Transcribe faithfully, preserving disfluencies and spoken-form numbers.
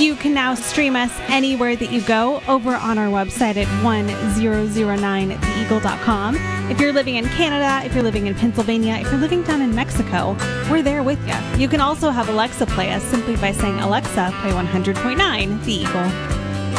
You can now stream us anywhere that you go over on our website at one thousand nine the eagle dot com. If you're living in Canada, if you're living in Pennsylvania, if you're living down in Mexico, we're there with you. You can also have Alexa play us simply by saying, Alexa, play one hundred point nine The Eagle.